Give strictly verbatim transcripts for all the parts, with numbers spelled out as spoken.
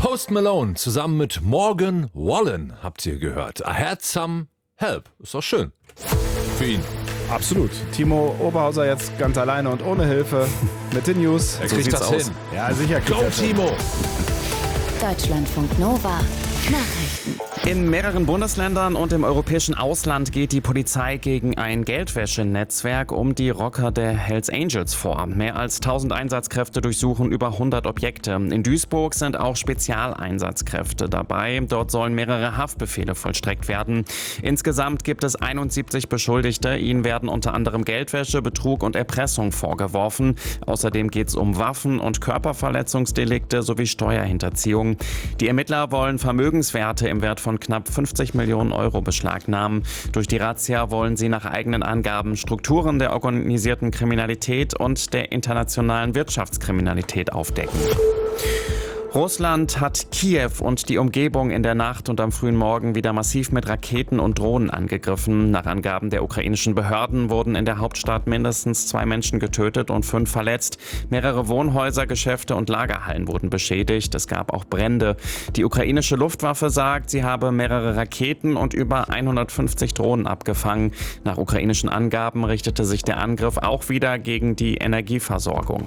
Post Malone zusammen mit Morgan Wallen habt ihr gehört. I had some help. Ist doch schön. Für ihn. Absolut. Timo Oberhauser jetzt ganz alleine und ohne Hilfe mit den News. Er kriegt so das aus. hin. Ja, sicher. Go, Timo! Deutschlandfunk Nova. Nachrichten. In mehreren Bundesländern und im europäischen Ausland geht die Polizei gegen ein Geldwäschenetzwerk um die Rocker der Hells Angels vor. Mehr als tausend Einsatzkräfte durchsuchen über hundert Objekte. In Duisburg sind auch Spezialeinsatzkräfte dabei. Dort sollen mehrere Haftbefehle vollstreckt werden. Insgesamt gibt es einundsiebzig Beschuldigte. Ihnen werden unter anderem Geldwäsche, Betrug und Erpressung vorgeworfen. Außerdem geht es um Waffen- und Körperverletzungsdelikte sowie Steuerhinterziehung. Die Ermittler wollen Vermögenswerte im Wert von knapp fünfzig Millionen Euro beschlagnahmen. Durch die Razzia wollen sie nach eigenen Angaben Strukturen der organisierten Kriminalität und der internationalen Wirtschaftskriminalität aufdecken. Russland hat Kiew und die Umgebung in der Nacht und am frühen Morgen wieder massiv mit Raketen und Drohnen angegriffen. Nach Angaben der ukrainischen Behörden wurden in der Hauptstadt mindestens zwei Menschen getötet und fünf verletzt. Mehrere Wohnhäuser, Geschäfte und Lagerhallen wurden beschädigt. Es gab auch Brände. Die ukrainische Luftwaffe sagt, sie habe mehrere Raketen und über hundertfünfzig Drohnen abgefangen. Nach ukrainischen Angaben richtete sich der Angriff auch wieder gegen die Energieversorgung.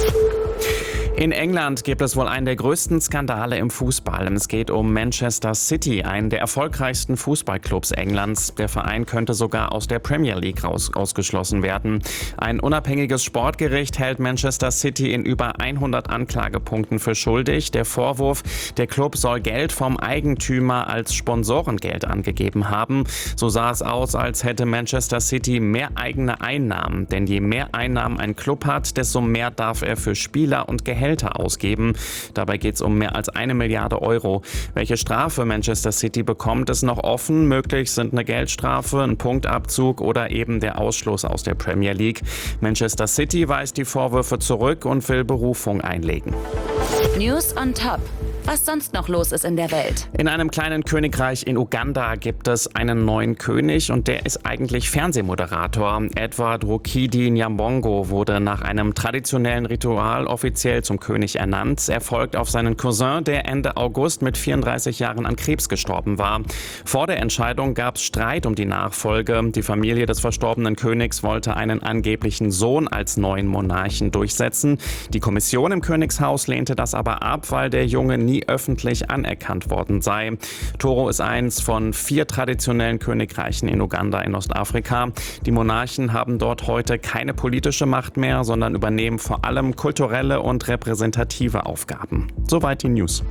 In England gibt es wohl einen der größten Skandale im Fußball. Es geht um Manchester City, einen der erfolgreichsten Fußballclubs Englands. Der Verein könnte sogar aus der Premier League raus, ausgeschlossen werden. Ein unabhängiges Sportgericht hält Manchester City in über hundert Anklagepunkten für schuldig. Der Vorwurf, der Club soll Geld vom Eigentümer als Sponsorengeld angegeben haben. So sah es aus, als hätte Manchester City mehr eigene Einnahmen. Denn je mehr Einnahmen ein Club hat, desto mehr darf er für Spieler und Gehälter ausgeben. Dabei geht es um mehr als eine Milliarde Euro. Welche Strafe Manchester City bekommt, ist noch offen. Möglich sind eine Geldstrafe, ein Punktabzug oder eben der Ausschluss aus der Premier League. Manchester City weist die Vorwürfe zurück und will Berufung einlegen. News on top. Was sonst noch los ist in der Welt. In einem kleinen Königreich in Uganda gibt es einen neuen König und der ist eigentlich Fernsehmoderator. Edward Rukidi Nyambongo wurde nach einem traditionellen Ritual offiziell zum König ernannt. Er folgt auf seinen Cousin, der Ende August mit vierunddreißig Jahren an Krebs gestorben war. Vor der Entscheidung gab es Streit um die Nachfolge. Die Familie des verstorbenen Königs wollte einen angeblichen Sohn als neuen Monarchen durchsetzen. Die Kommission im Königshaus lehnte das aber ab, weil der Junge nie öffentlich anerkannt worden sei. Toro ist eins von vier traditionellen Königreichen in Uganda in Ostafrika. Die Monarchen haben dort heute keine politische Macht mehr, sondern übernehmen vor allem kulturelle und repräsentative Aufgaben. Soweit die News.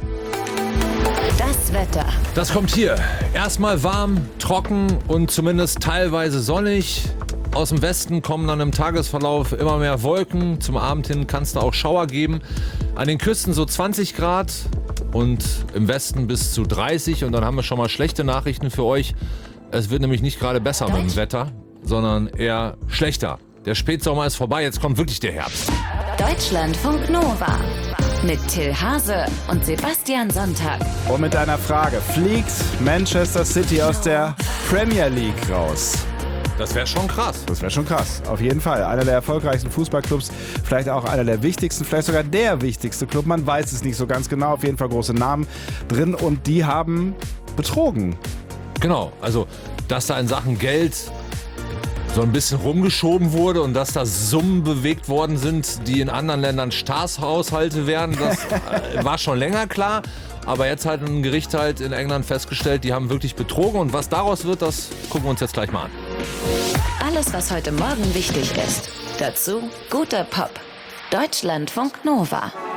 Das Wetter. Das kommt hier. Erstmal warm, trocken und zumindest teilweise sonnig. Aus dem Westen kommen dann im Tagesverlauf immer mehr Wolken. Zum Abend hin kann es da auch Schauer geben. An den Küsten so zwanzig Grad und im Westen bis zu dreißig. Und dann haben wir schon mal schlechte Nachrichten für euch. Es wird nämlich nicht gerade besser mit dem Wetter, sondern eher schlechter. Der Spätsommer ist vorbei, jetzt kommt wirklich der Herbst. Deutschlandfunk Nova. Mit Till Hase und Sebastian Sonntag. Und mit einer Frage. Fliegt Manchester City aus der Premier League raus? Das wäre schon krass. Das wäre schon krass, auf jeden Fall. Einer der erfolgreichsten Fußballclubs, vielleicht auch einer der wichtigsten, vielleicht sogar der wichtigste Club. Man weiß es nicht so ganz genau, auf jeden Fall große Namen drin und die haben betrogen. Genau, also dass da in Sachen Geld so ein bisschen rumgeschoben wurde und dass da Summen bewegt worden sind, die in anderen Ländern Staatshaushalte wären, das war schon länger klar. Aber jetzt hat ein Gericht halt in England festgestellt, die haben wirklich betrogen. Und was daraus wird, das gucken wir uns jetzt gleich mal an. Alles, was heute Morgen wichtig ist. Dazu guter Pop. Deutschlandfunk Nova.